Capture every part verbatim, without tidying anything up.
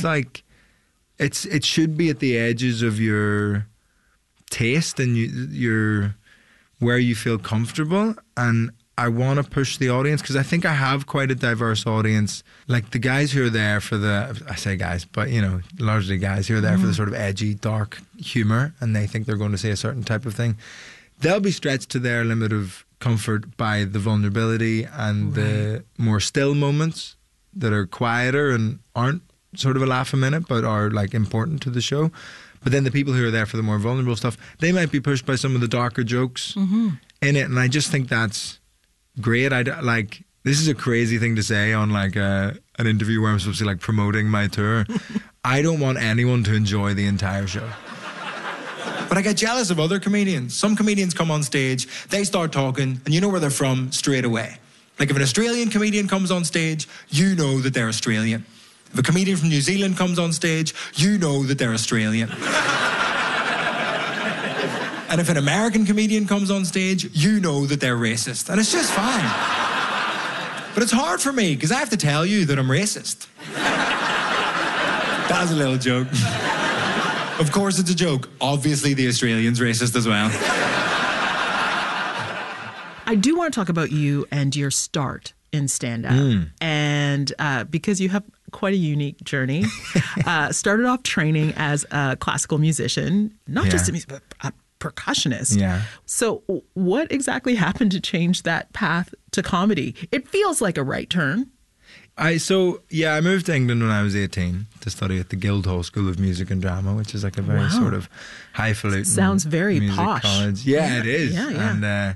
It's like, it's it should be at the edges of your taste and you, your where you feel comfortable. And I want to push the audience because I think I have quite a diverse audience. Like the guys who are there for the, I say guys, but you know, largely guys who are there mm. for the sort of edgy, dark humor, and they think they're going to say a certain type of thing. They'll be stretched to their limit of comfort by the vulnerability and right. the more still moments that are quieter and aren't sort of a laugh a minute, but are like important to the show. But then the people who are there for the more vulnerable stuff, they might be pushed by some of the darker jokes mm-hmm. in it. And I just think that's great. I like, this is a crazy thing to say on like a, an interview where I'm supposed to be like promoting my tour. I don't want anyone to enjoy the entire show. But I get jealous of other comedians. Some comedians come on stage, they start talking, and you know where they're from straight away. Like if an Australian comedian comes on stage, you know that they're Australian. If a comedian from New Zealand comes on stage, you know that they're Australian. And if an American comedian comes on stage, you know that they're racist. And it's just fine. But it's hard for me, because I have to tell you that I'm racist. That was a little joke. Of course it's a joke. Obviously the Australian's racist as well. I do want to talk about you and your start in stand-up. Mm. And uh, because you have quite a unique journey. uh, started off training as a classical musician, not yeah. just a musician, but a percussionist. Yeah. So what exactly happened to change that path to comedy? It feels like a right turn. I So, yeah, I moved to England when I was eighteen to study at the Guildhall School of Music and Drama, which is like a very wow. sort of highfalutin Sounds very music posh. college. Yeah, yeah. it is. Yeah, yeah. And uh,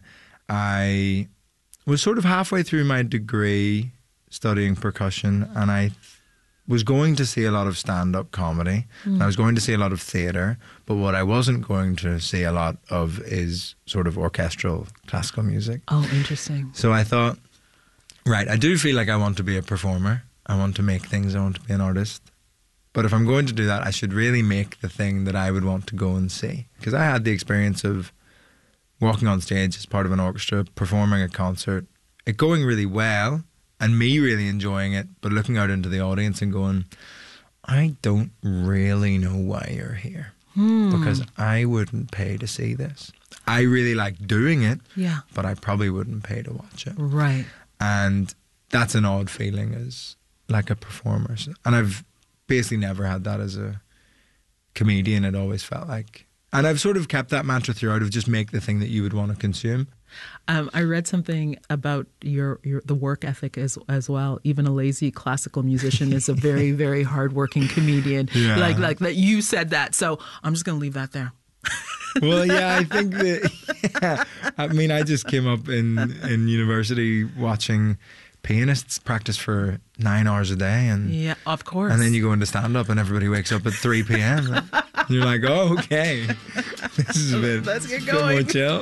I was sort of halfway through my degree studying percussion, and I was going to see a lot of stand-up comedy, mm. and I was going to see a lot of theatre, but what I wasn't going to see a lot of is sort of orchestral classical music. Oh, interesting. So I thought, right, I do feel like I want to be a performer. I want to make things. I want to be an artist. But if I'm going to do that, I should really make the thing that I would want to go and see. Because I had the experience of walking on stage as part of an orchestra, performing a concert, it going really well, and me really enjoying it, but looking out into the audience and going, I don't really know why you're here. Hmm. Because I wouldn't pay to see this. I really like doing it, yeah, but I probably wouldn't pay to watch it. Right. And that's an odd feeling as like a performer. And I've basically never had that as a comedian. It always felt like, and I've sort of kept that mantra throughout of just make the thing that you would want to consume. Um, I read something about your, your the work ethic as as well. Even a lazy classical musician is a very, very hardworking comedian. Yeah. Like like that you said that. So I'm just going to leave that there. Well, yeah, I think that, yeah. I mean, I just came up in, in university watching pianists practice for nine hours a day. And yeah, of course. And then you go into stand-up and everybody wakes up at three p.m. and you're like, oh, okay. This is a bit, Let's get a bit going. more chill.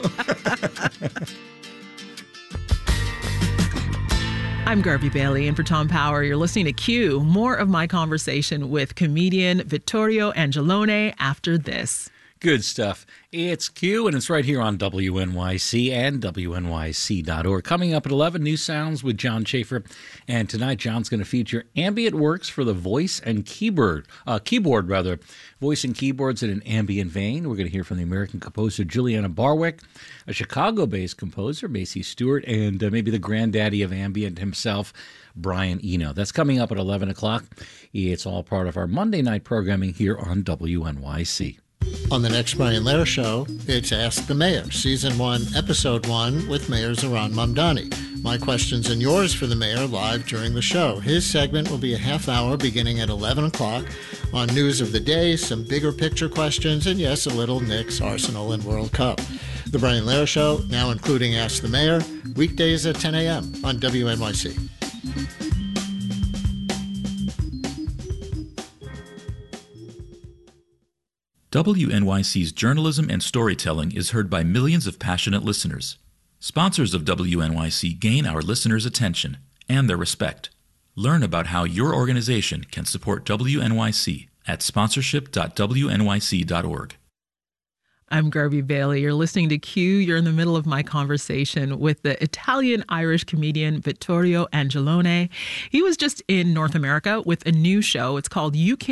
I'm Garvey Bailey, and for Tom Power, you're listening to Q. More of my conversation with comedian Vittorio Angelone after this. Good stuff. It's Q, and it's right here on W N Y C and W N Y C dot org. Coming up at eleven, New Sounds with John Schaefer. And tonight, John's going to feature ambient works for the voice and keyboard, uh, keyboard rather, voice and keyboards in an ambient vein. We're going to hear from the American composer Juliana Barwick, a Chicago-based composer, Macy Stewart, and uh, maybe the granddaddy of ambient himself, Brian Eno. That's coming up at eleven o'clock. It's all part of our Monday night programming here on W N Y C. On the next Brian Lehrer Show, it's Ask the Mayor, Season one, Episode one, with Mayor Zohran Mamdani. My questions and yours for the mayor live during the show. His segment will be a half hour beginning at eleven o'clock on news of the day, some bigger picture questions, and yes, a little Knicks, Arsenal, and World Cup. The Brian Lehrer Show, now including Ask the Mayor, weekdays at ten a.m. on W N Y C. W N Y C's journalism and storytelling is heard by millions of passionate listeners. Sponsors of W N Y C gain our listeners' attention and their respect. Learn about how your organization can support W N Y C at sponsorship dot W N Y C dot org. I'm Garvey Bailey. You're listening to Q. You're in the middle of my conversation with the Italian-Irish comedian Vittorio Angelone. He was just in North America with a new show. It's called You Can't